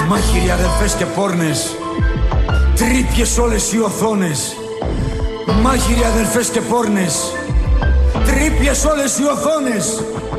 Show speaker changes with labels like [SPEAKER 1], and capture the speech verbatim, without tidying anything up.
[SPEAKER 1] Μάχηροι αδερφές και πόρνες, τρύπιες όλες οι οθόνες. Μάχηροι αδερφές και πόρνες, τρύπιες όλες οι οθόνες.